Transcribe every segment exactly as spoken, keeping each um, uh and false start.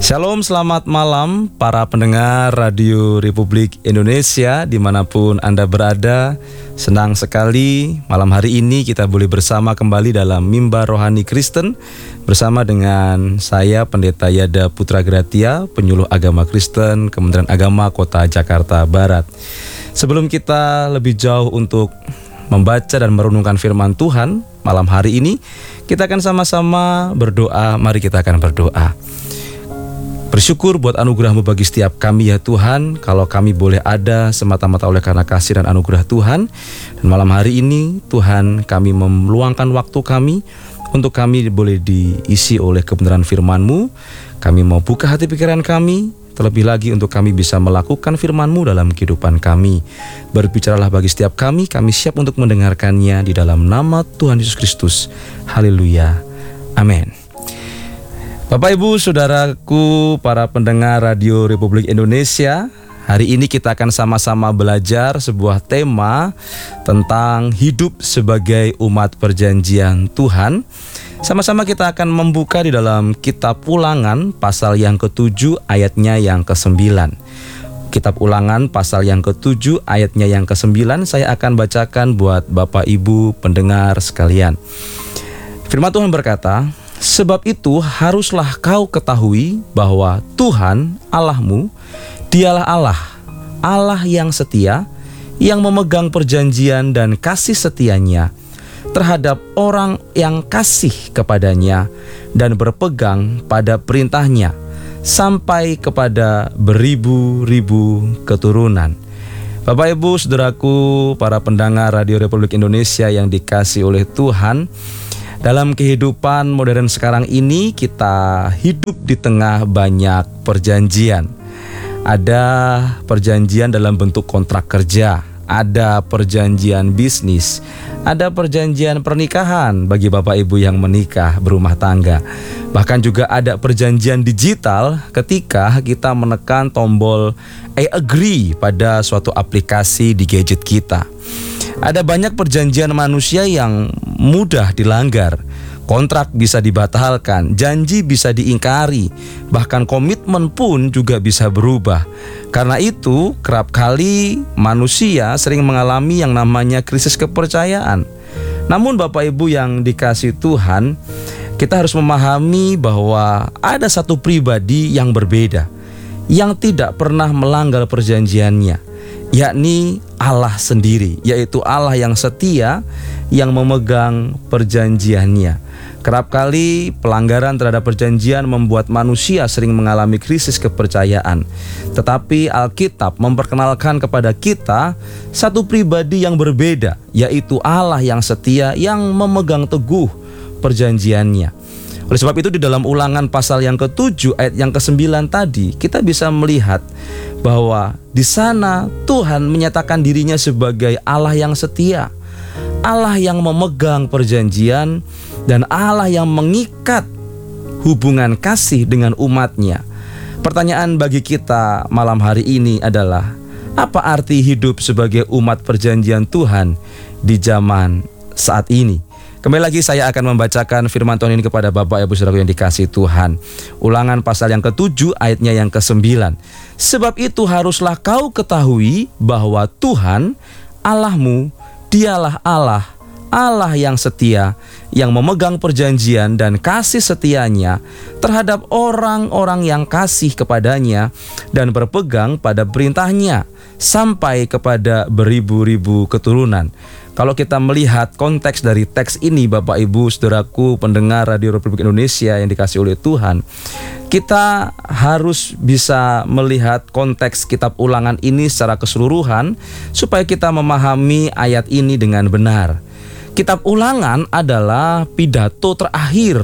Shalom, selamat malam para pendengar Radio Republik Indonesia dimanapun Anda berada. Senang sekali malam hari ini kita boleh bersama kembali dalam Mimbar Rohani Kristen bersama dengan saya Pendeta Yada Putra Gratia, penyuluh agama Kristen Kementerian Agama Kota Jakarta Barat. Sebelum kita lebih jauh untuk membaca dan merenungkan firman Tuhan malam hari ini, kita akan sama-sama berdoa. Mari kita akan berdoa. Bersyukur buat anugerah-Mu bagi setiap kami ya Tuhan. Kalau kami boleh ada semata-mata oleh karena kasih dan anugerah Tuhan. Dan malam hari ini Tuhan, kami meluangkan waktu kami untuk kami boleh diisi oleh kebenaran firman-Mu. Kami mau buka hati pikiran kami, terlebih lagi untuk kami bisa melakukan firman-Mu dalam kehidupan kami. Berbicaralah bagi setiap kami, kami siap untuk mendengarkannya di dalam nama Tuhan Yesus Kristus. Haleluya. Amin. Bapak, Ibu, Saudaraku, para pendengar Radio Republik Indonesia, hari ini kita akan sama-sama belajar sebuah tema tentang hidup sebagai umat perjanjian Tuhan. Sama-sama kita akan membuka di dalam Kitab Ulangan pasal yang ketujuh ayatnya yang kesembilan. Kitab Ulangan pasal yang ketujuh ayatnya yang kesembilan saya akan bacakan buat Bapak Ibu pendengar sekalian. Firman Tuhan berkata, "Sebab itu haruslah kau ketahui bahwa Tuhan Allahmu, Dialah Allah, Allah yang setia, yang memegang perjanjian dan kasih setianya terhadap orang yang kasih kepadanya dan berpegang pada perintahnya sampai kepada beribu-ribu keturunan." Bapak, Ibu, Saudaraku, para pendengar Radio Republik Indonesia yang dikasihi oleh Tuhan, dalam kehidupan modern sekarang ini kita hidup di tengah banyak perjanjian. Ada perjanjian dalam bentuk kontrak kerja, ada perjanjian bisnis, ada perjanjian pernikahan bagi Bapak Ibu yang menikah berumah tangga. Bahkan juga ada perjanjian digital ketika kita menekan tombol I agree pada suatu aplikasi di gadget kita. Ada banyak perjanjian manusia yang mudah dilanggar. Kontrak bisa dibatalkan, janji bisa diingkari, bahkan komitmen pun juga bisa berubah. Karena itu, kerap kali manusia sering mengalami yang namanya krisis kepercayaan. Namun Bapak Ibu yang dikasihi Tuhan, kita harus memahami bahwa ada satu pribadi yang berbeda, yang tidak pernah melanggar perjanjiannya, yakni Allah sendiri, yaitu Allah yang setia, yang memegang perjanjiannya. Kerap kali pelanggaran terhadap perjanjian membuat manusia sering mengalami krisis kepercayaan. Tetapi Alkitab memperkenalkan kepada kita satu pribadi yang berbeda, yaitu Allah yang setia, yang memegang teguh perjanjiannya. Oleh sebab itu di dalam Ulangan pasal yang ketujuh ayat yang kesembilan tadi, kita bisa melihat bahwa di sana Tuhan menyatakan dirinya sebagai Allah yang setia, Allah yang memegang perjanjian, dan Allah yang mengikat hubungan kasih dengan umatnya. Pertanyaan bagi kita malam hari ini adalah, apa arti hidup sebagai umat perjanjian Tuhan di zaman saat ini? Kembali lagi saya akan membacakan firman Tuhan ini kepada Bapak Ibu Saudara yang dikasihi Tuhan. Ulangan pasal yang ketujuh ayatnya yang kesembilan. "Sebab itu haruslah kau ketahui bahwa Tuhan Allahmu, Dialah Allah, Allah yang setia, yang memegang perjanjian dan kasih setianya terhadap orang-orang yang kasih kepadanya dan berpegang pada perintahnya sampai kepada beribu-ribu keturunan." Kalau kita melihat konteks dari teks ini, Bapak Ibu Saudaraku pendengar Radio Republik Indonesia yang dikasihi oleh Tuhan, kita harus bisa melihat konteks kitab Ulangan ini secara keseluruhan supaya kita memahami ayat ini dengan benar. Kitab Ulangan adalah pidato terakhir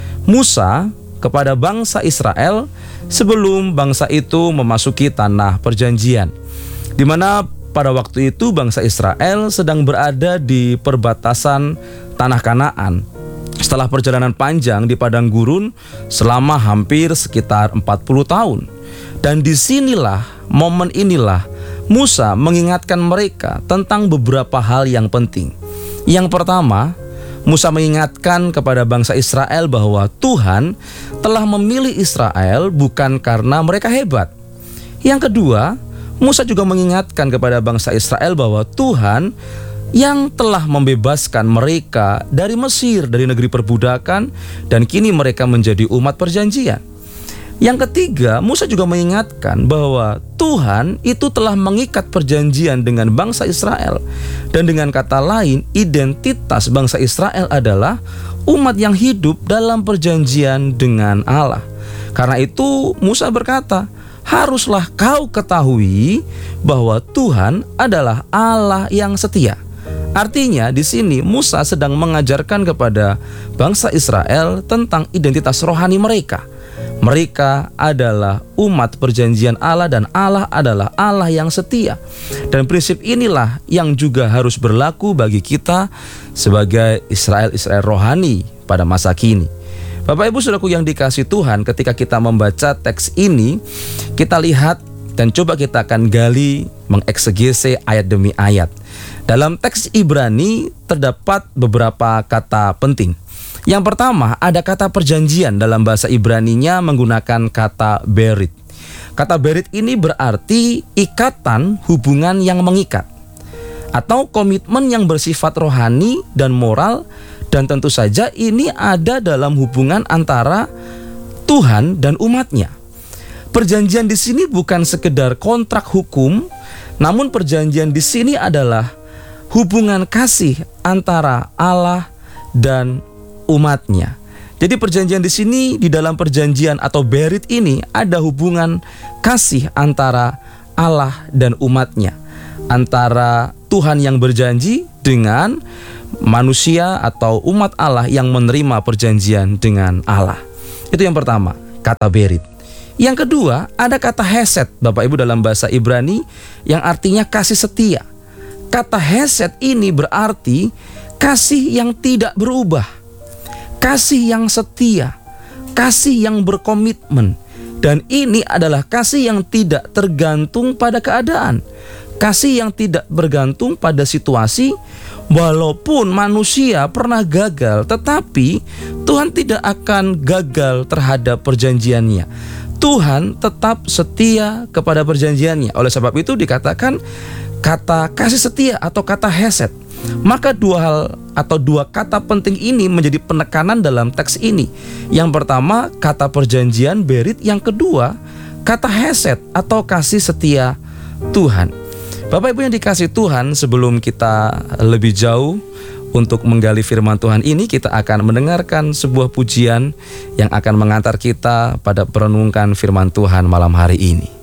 Musa kepada bangsa Israel sebelum bangsa itu memasuki tanah perjanjian, di mana pada waktu itu bangsa Israel sedang berada di perbatasan tanah Kanaan setelah perjalanan panjang di padang gurun selama hampir sekitar empat puluh tahun. Dan disinilah, momen inilah Musa mengingatkan mereka tentang beberapa hal yang penting. Yang pertama, Musa mengingatkan kepada bangsa Israel bahwa Tuhan telah memilih Israel bukan karena mereka hebat. Yang kedua, Musa juga mengingatkan kepada bangsa Israel bahwa Tuhan yang telah membebaskan mereka dari Mesir, dari negeri perbudakan, dan kini mereka menjadi umat perjanjian. Yang ketiga, Musa juga mengingatkan bahwa Tuhan itu telah mengikat perjanjian dengan bangsa Israel. Dan dengan kata lain, identitas bangsa Israel adalah umat yang hidup dalam perjanjian dengan Allah. Karena itu Musa berkata, haruslah kau ketahui bahwa Tuhan adalah Allah yang setia. Artinya di sini Musa sedang mengajarkan kepada bangsa Israel tentang identitas rohani mereka. Mereka adalah umat perjanjian Allah dan Allah adalah Allah yang setia. Dan prinsip inilah yang juga harus berlaku bagi kita sebagai Israel-Israel rohani pada masa kini. Bapak Ibu Saudaraku yang dikasihi Tuhan, ketika kita membaca teks ini, kita lihat dan coba kita akan gali mengeksegese ayat demi ayat. Dalam teks Ibrani terdapat beberapa kata penting. Yang pertama, ada kata perjanjian. Dalam bahasa Ibraninya menggunakan kata berit. Kata berit ini berarti ikatan, hubungan yang mengikat, atau komitmen yang bersifat rohani dan moral. Dan tentu saja ini ada dalam hubungan antara Tuhan dan umatnya. Perjanjian di sini bukan sekedar kontrak hukum, namun perjanjian di sini adalah hubungan kasih antara Allah dan umatnya. Jadi perjanjian di sini, di dalam perjanjian atau berit ini ada hubungan kasih antara Allah dan umatnya, antara Tuhan yang berjanji dengan manusia atau umat Allah yang menerima perjanjian dengan Allah. Itu yang pertama, kata berit. Yang kedua, ada kata hesed, Bapak Ibu, dalam bahasa Ibrani yang artinya kasih setia. Kata hesed ini berarti kasih yang tidak berubah, kasih yang setia, kasih yang berkomitmen. Dan ini adalah kasih yang tidak tergantung pada keadaan, kasih yang tidak bergantung pada situasi. Walaupun manusia pernah gagal, tetapi Tuhan tidak akan gagal terhadap perjanjiannya. Tuhan tetap setia kepada perjanjiannya. Oleh sebab itu dikatakan kata kasih setia atau kata hesed. Maka dua hal atau dua kata penting ini menjadi penekanan dalam teks ini. Yang pertama, kata perjanjian berit. Yang kedua, kata hesed atau kasih setia Tuhan. Bapak Ibu yang dikasihi Tuhan, sebelum kita lebih jauh untuk menggali firman Tuhan ini, kita akan mendengarkan sebuah pujian yang akan mengantar kita pada perenungkan firman Tuhan malam hari ini.